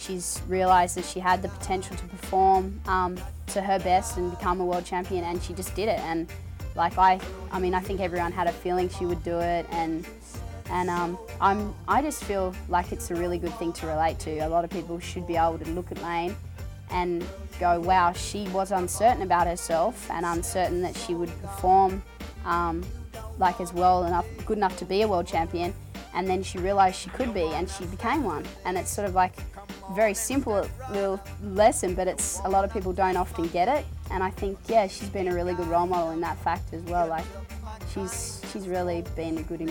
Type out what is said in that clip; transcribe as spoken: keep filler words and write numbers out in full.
she's realised that she had the potential to perform um, to her best and become a world champion, and she just did it. And like I, I mean, I think everyone had a feeling she would do it, and and um, I'm, I just feel like it's a really good thing to relate to. A lot of people should be able to look at Layne and go, wow, she was uncertain about herself and uncertain that she would perform um, like as well enough, good enough to be a world champion, and then she realised she could be, and she became one. And it's sort of like a very simple little lesson, but it's a lot of people don't often get it. And I think, yeah, she's been a really good role model in that fact as well. Like, she's she's really been a good